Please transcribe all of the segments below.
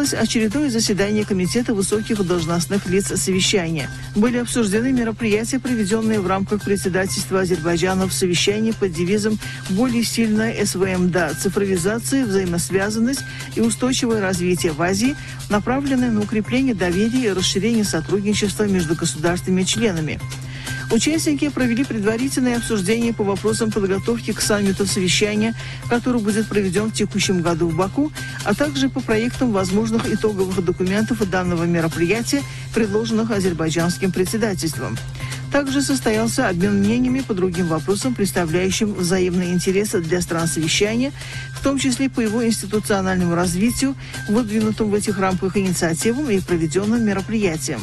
состоялось очередное заседание Комитета высоких должностных лиц совещания. Были обсуждены мероприятия, проведенные в рамках председательства Азербайджана в совещании под девизом «Более сильная СВМ-да. Цифровизация, взаимосвязанность и устойчивое развитие в Азии», направленное на укрепление доверия и расширение сотрудничества между государствами-членами. Участники провели предварительное обсуждение по вопросам подготовки к саммиту совещания, который будет проведен в текущем году в Баку, а также по проектам возможных итоговых документов данного мероприятия, предложенных азербайджанским председательством. Также состоялся обмен мнениями по другим вопросам, представляющим взаимные интересы для стран совещания, в том числе по его институциональному развитию, выдвинутым в этих рамках инициативам и проведенным мероприятиям.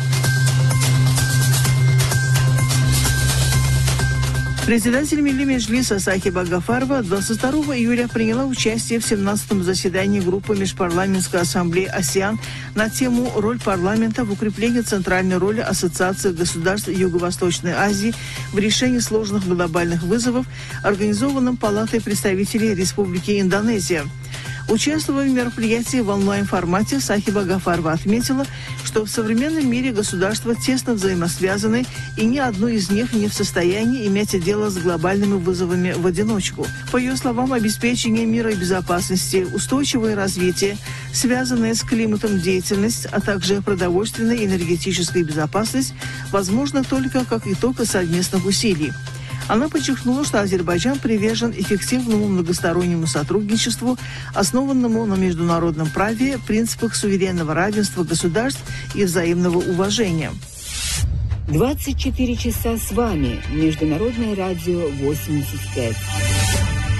Председатель Милли Меджлиса Сахиба Гафарова 22 июля приняла участие в 17-м заседании группы Межпарламентской ассамблеи АСЕАН на тему «Роль парламента в укреплении центральной роли Ассоциации государств Юго-Восточной Азии в решении сложных глобальных вызовов», организованном Палатой представителей Республики Индонезия. Участвуя в мероприятии в онлайн-формате, Сахиба Гафарова отметила, что в современном мире государства тесно взаимосвязаны, и ни одно из них не в состоянии иметь дело с глобальными вызовами в одиночку. По ее словам, обеспечение мира и безопасности, устойчивое развитие, связанное с климатом деятельность, а также продовольственная и энергетическая безопасность, возможно только как итог совместных усилий. Она подчеркнула, что Азербайджан привержен эффективному многостороннему сотрудничеству, основанному на международном праве, принципах суверенного равенства государств и взаимного уважения. 24 часа с вами. Международное радио 85.